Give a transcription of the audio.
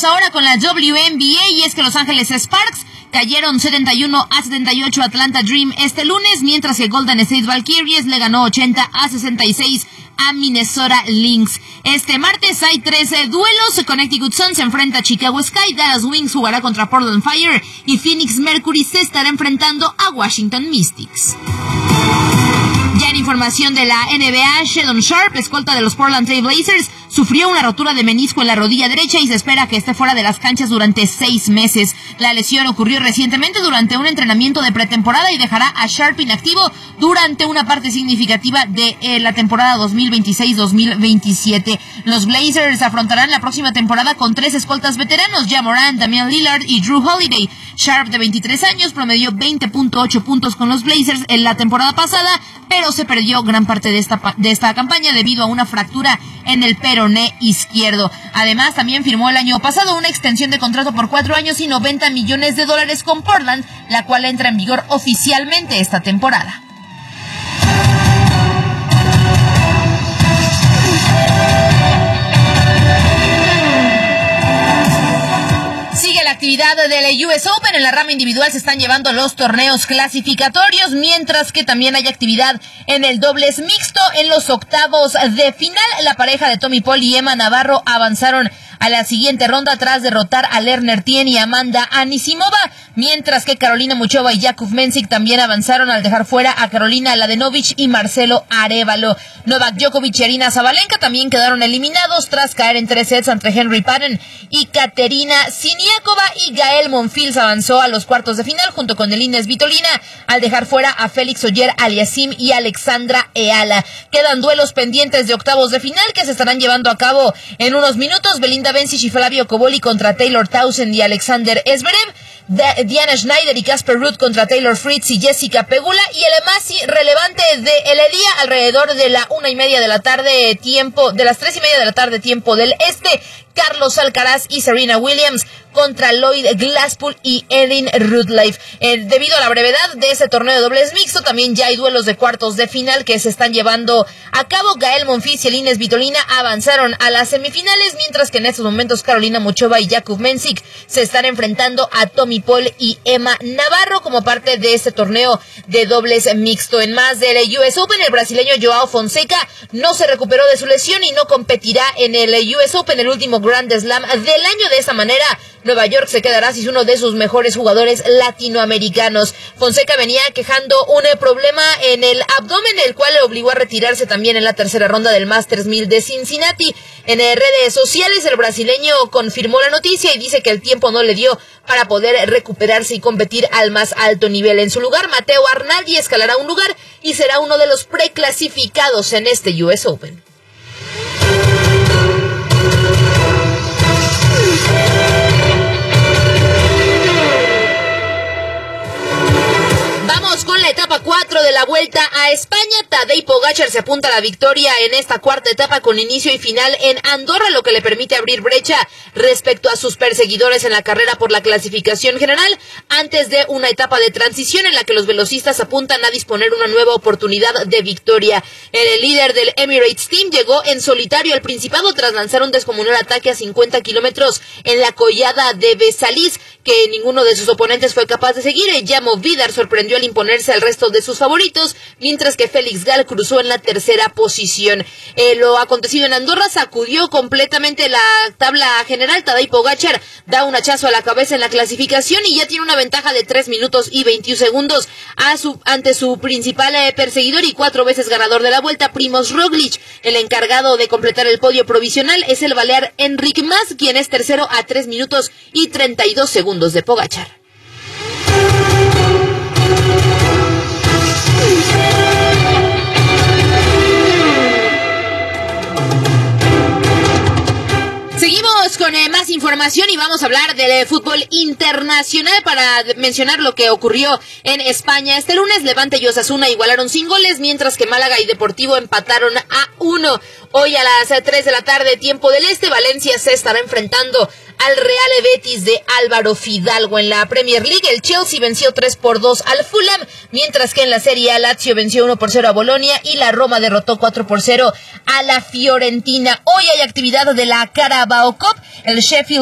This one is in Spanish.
Vamos ahora con la WNBA, y es que Los Ángeles Sparks cayeron 71-78 a Atlanta Dream este lunes, mientras que Golden State Valkyries le ganó 80-66 a Minnesota Lynx. Este martes hay 13 duelos. Connecticut Sun se enfrenta a Chicago Sky, Dallas Wings jugará contra Portland Fire y Phoenix Mercury se estará enfrentando a Washington Mystics. Ya en información de la NBA, Sheldon Sharp, escolta de los Portland Trail Blazers, sufrió una rotura de menisco en la rodilla derecha y se espera que esté fuera de las canchas durante 6 meses. La lesión ocurrió recientemente durante un entrenamiento de pretemporada y dejará a Sharp inactivo durante una parte significativa de la temporada 2026-2027. Los Blazers afrontarán la próxima temporada con 3 escoltas veteranos, Ja Morant, Damian Lillard y Drew Holiday. Sharp, de 23 años, promedió 20.8 puntos con los Blazers en la temporada pasada, pero se perdió gran parte de esta campaña debido a una fractura en el peroné izquierdo. Además, también firmó el año pasado una extensión de contrato por 4 años y $90 millones con Portland, la cual entra en vigor oficialmente esta temporada. Sigue la actividad del US Open. En la rama individual se están llevando los torneos clasificatorios, mientras que también hay actividad en el dobles mixto. En los octavos de final, la pareja de Tommy Paul y Emma Navarro avanzaron a la siguiente ronda tras derrotar a Lerner Tien y Amanda Anisimova, mientras que Carolina Muchova y Jakub Mensik también avanzaron al dejar fuera a Carolina Mladenovic y Marcelo Arévalo. Novak Djokovic y Aryna Sabalenka también quedaron eliminados tras caer en 3 sets ante Henry Patton y Katerina Siniakova, y Gael Monfils avanzó a los cuartos de final junto con Elina Svitolina al dejar fuera a Félix Auger-Aliassime y Alexandra Eala. Quedan duelos pendientes de octavos de final que se estarán llevando a cabo en unos minutos. Belinda Bencic y Flavio Cobolli contra Taylor Townsend y Alexander Zverev. Diana Schneider y Casper Ruud contra Taylor Fritz y Jessica Pegula, y el más relevante del día alrededor de la 1:30 de la tarde de las 3:30 de la tarde tiempo del este, Carlos Alcaraz y Serena Williams contra Lloyd Glasspool y Erin Rudleif. Debido a la brevedad de ese torneo de dobles mixto, también ya hay duelos de cuartos de final que se están llevando a cabo. Gael Monfils y Elina Svitolina avanzaron a las semifinales, mientras que en estos momentos Carolina Muchova y Jakub Mensik se están enfrentando a Tommy Paul y Emma Navarro como parte de este torneo de dobles mixto. En más del US Open, el brasileño Joao Fonseca no se recuperó de su lesión y no competirá en el US Open, el último Grand Slam del año. De esta manera, Nueva York se quedará sin uno de sus mejores jugadores latinoamericanos. Fonseca venía quejando un problema en el abdomen, el cual le obligó a retirarse también en la tercera ronda del Masters 1000 de Cincinnati. En redes sociales, el brasileño confirmó la noticia y dice que el tiempo no le dio para poder recuperarse y competir al más alto nivel. En su lugar, Mateo Arnaldi escalará un lugar y será uno de los preclasificados en este US Open. Vamos con la etapa 4 de la Vuelta a España. Tadej Pogačar se apunta a la victoria en esta cuarta etapa con inicio y final en Andorra, lo que le permite abrir brecha respecto a sus perseguidores en la carrera por la clasificación general, antes de una etapa de transición en la que los velocistas apuntan a disponer una nueva oportunidad de victoria. El líder del Emirates Team llegó en solitario al Principado tras lanzar un descomunal ataque a 50 kilómetros en la collada de Besalís, que ninguno de sus oponentes fue capaz de seguir. Jamo Vidar sorprendió al imponerse al resto de sus favoritos, mientras que Félix Gall cruzó en la tercera posición. Lo acontecido en Andorra sacudió completamente la tabla general. Tadej Pogačar da un hachazo a la cabeza en la clasificación y ya tiene una ventaja de 3 minutos y 21 segundos ante su principal perseguidor y 4 veces ganador de la Vuelta, Primož Roglič. El encargado de completar el podio provisional es el balear Enric Mas, quien es tercero a 3 minutos y 32 segundos de Pogačar. Seguimos con más información y vamos a hablar del fútbol internacional para mencionar lo que ocurrió en España. Este lunes, Levante y Osasuna igualaron sin goles, mientras que Málaga y Deportivo empataron a 1. Hoy a las 3 de la tarde, tiempo del este, Valencia se estará enfrentando al Real Betis de Álvaro Fidalgo. En la Premier League, el Chelsea venció 3-2 al Fulham, mientras que en la Serie A, Lazio venció 1-0 a Bolonia y la Roma derrotó 4-0 a la Fiorentina. Hoy hay actividad de la Carabao Cup. El Sheffield